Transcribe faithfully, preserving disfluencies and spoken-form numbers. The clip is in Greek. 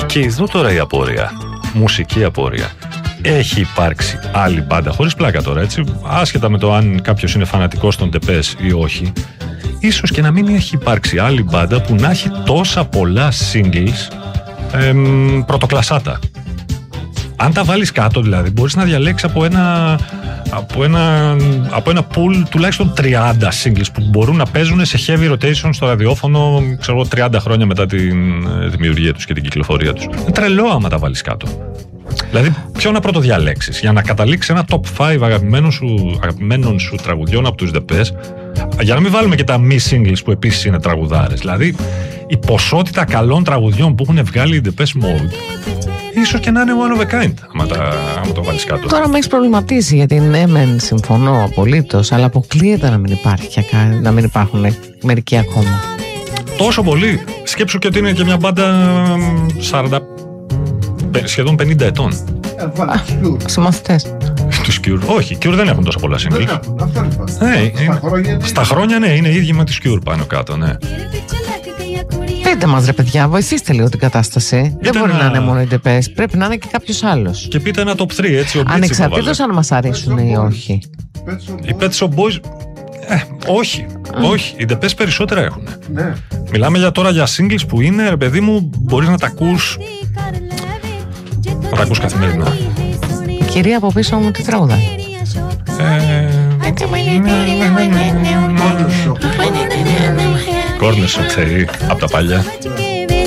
Και εδώ τώρα η απορία, μουσική απορία. Έχει υπάρξει άλλη μπάντα, χωρίς πλάκα τώρα, έτσι, άσχετα με το αν κάποιος είναι φανατικός των Ντεπές ή όχι, ίσως και να μην έχει υπάρξει άλλη μπάντα που να έχει τόσα πολλά singles εμ, πρωτοκλασάτα. Αν τα βάλεις κάτω, δηλαδή, μπορείς να διαλέξεις από ένα, από ένα, από ένα pool τουλάχιστον τριάντα singles που μπορούν να παίζουν σε heavy rotation στο ραδιόφωνο, ξέρω, τριάντα χρόνια μετά την δημιουργία τους και την κυκλοφορία τους. Είναι τρελό άμα τα βάλεις κάτω. Δηλαδή, ποιο να πρώτο διαλέξεις για να καταλήξει ένα top πέντε αγαπημένων σου, αγαπημένων σου τραγουδιών από τους Ντεπές, για να μην βάλουμε και τα μη singles που επίσης είναι τραγουδάρες. Δηλαδή, η ποσότητα καλών τραγουδιών που έχουν βγάλει οι Depeche Mode ίσως και να είναι one of a kind, άμα, τα, άμα το βάλεις κάτω. Τώρα με έχεις προβληματίσει, γιατί ναι, μεν συμφωνώ απολύτως, αλλά αποκλείεται να μην υπάρχει, να μην υπάρχουν μερικοί ακόμα. Τόσο πολύ. Σκέψου και ότι είναι και μια μπάντα σαράντα, σχεδόν πενήντα ετών. Συμμαθητές. Τους Cure. Όχι, οι Cure δεν έχουν τόσο πολλά singles. Ναι, στα χρόνια ναι, είναι οι ίδιοι με τους Cure πάνω κάτω, ναι. Πείτε μας ρε παιδιά, βοηθήστε λίγο την κατάσταση. Δεν μπορεί να είναι μόνο οι Ντεπές, πρέπει να είναι και κάποιος άλλος. Και πείτε ένα top τρία, έτσι. Ανεξαρτήτως αν μας αρέσουν ή όχι. Οι Pet Shop Boys, ε, όχι, όχι. Οι Ντεπές περισσότερα έχουν. Μιλάμε για τώρα για singles που είναι, ρε παιδί μου, μπορείς να τα ακούς, να τα ακούς καθημερινά. Η κυρία από πίσω μου τι τραγουδάει? Corner Shop, απ' τα παλιά.